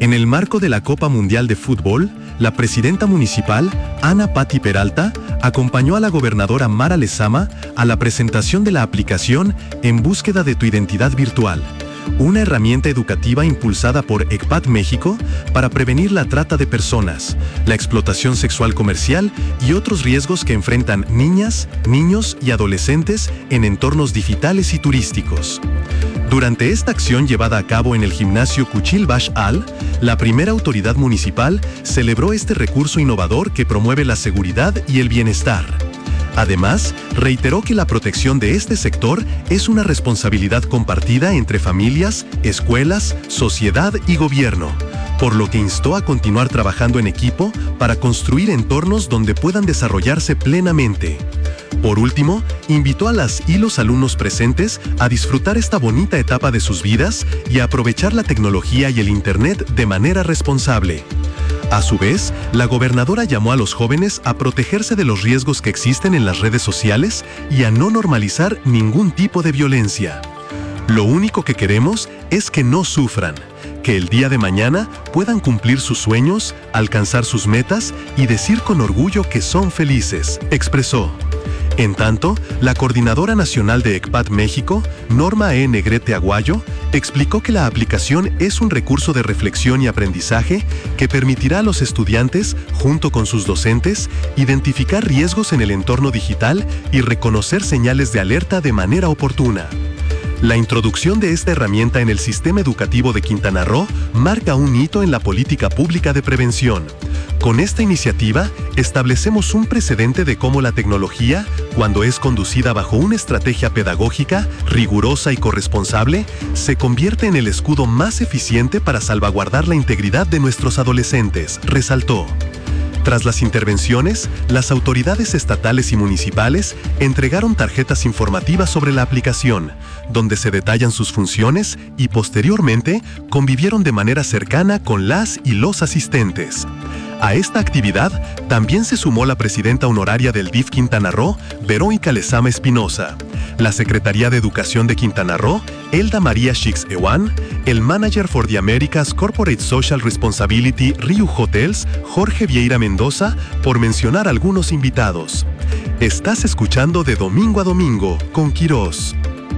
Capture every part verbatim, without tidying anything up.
En el marco de la Copa Mundial de Fútbol, la presidenta municipal, Ana Patti Peralta, acompañó a la gobernadora Mara Lezama a la presentación de la aplicación En Búsqueda de tu Identidad Virtual, una herramienta educativa impulsada por E C P A D México para prevenir la trata de personas, la explotación sexual comercial y otros riesgos que enfrentan niñas, niños y adolescentes en entornos digitales y turísticos. Durante esta acción llevada a cabo en el gimnasio Kuchil Bash Al, la primera autoridad municipal celebró este recurso innovador que promueve la seguridad y el bienestar. Además, reiteró que la protección de este sector es una responsabilidad compartida entre familias, escuelas, sociedad y gobierno, por lo que instó a continuar trabajando en equipo para construir entornos donde puedan desarrollarse plenamente. Por último, invitó a las y los alumnos presentes a disfrutar esta bonita etapa de sus vidas y a aprovechar la tecnología y el Internet de manera responsable. A su vez, la gobernadora llamó a los jóvenes a protegerse de los riesgos que existen en las redes sociales y a no normalizar ningún tipo de violencia. Lo único que queremos es que no sufran, que el día de mañana puedan cumplir sus sueños, alcanzar sus metas y decir con orgullo que son felices, expresó. En tanto, la Coordinadora Nacional de E C P A D México, Norma E. Negrete Aguayo, explicó que la aplicación es un recurso de reflexión y aprendizaje que permitirá a los estudiantes, junto con sus docentes, identificar riesgos en el entorno digital y reconocer señales de alerta de manera oportuna. La introducción de esta herramienta en el sistema educativo de Quintana Roo marca un hito en la política pública de prevención. Con esta iniciativa, establecemos un precedente de cómo la tecnología, cuando es conducida bajo una estrategia pedagógica, rigurosa y corresponsable, se convierte en el escudo más eficiente para salvaguardar la integridad de nuestros adolescentes, resaltó. Tras las intervenciones, las autoridades estatales y municipales entregaron tarjetas informativas sobre la aplicación, donde se detallan sus funciones y posteriormente convivieron de manera cercana con las y los asistentes. A esta actividad también se sumó la presidenta honoraria del D I F Quintana Roo, Verónica Lezama Espinosa, la Secretaría de Educación de Quintana Roo, Elda María Shix Ewan, el Manager for the Americas Corporate Social Responsibility Riu Hotels, Jorge Vieira Mendoza, por mencionar algunos invitados. Estás escuchando de domingo a domingo con Quirós.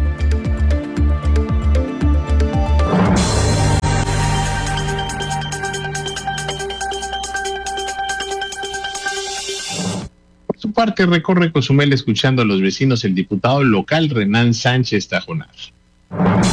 Parte recorre Cozumel escuchando a los vecinos el diputado local Renan Sánchez Tajonar.